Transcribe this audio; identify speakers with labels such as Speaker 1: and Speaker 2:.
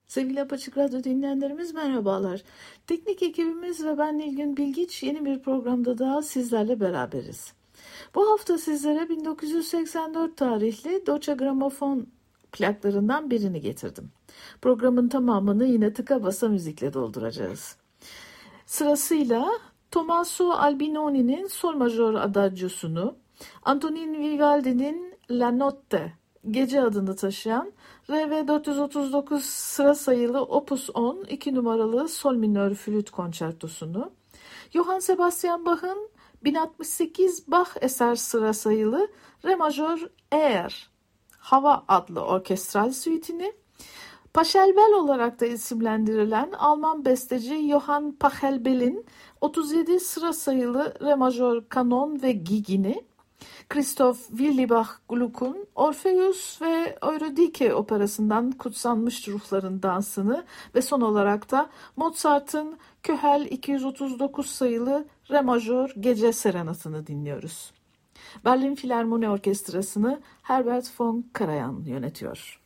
Speaker 1: Sevgili Apaçık Radyo dinleyenlerimiz merhabalar. Teknik ekibimiz ve ben Nilgün Bilgiç yeni bir programda daha sizlerle beraberiz. Bu hafta sizlere 1984 tarihli Deutsche Grammophon plaklarından birini getirdim. Programın tamamını yine tıka basa müzikle dolduracağız. Sırasıyla Tommaso Albinoni'nin Sol Majör Adagiosunu, Antonin Vivaldi'nin La Notte, Gece adını taşıyan RV 439 sıra sayılı Opus 10 2 numaralı Sol minör flüt konçertosunu, Johann Sebastian Bach'ın 1068 Bach eser sıra sayılı Re majör Air Hava adlı orkestral suitini, Pachelbel olarak da isimlendirilen Alman besteci Johann Pachelbel'in 37 sıra sayılı Re majör kanon ve gigini, Christoph Willibach Gluck'un Orpheus ve Eurydike operasından Kutsanmış Ruhların Dansı'nı ve son olarak da Mozart'ın Köhel 239 sayılı Re majör Gece Serenatını dinliyoruz. Berlin Filarmoni Orkestrası'nı Herbert von Karajan yönetiyor.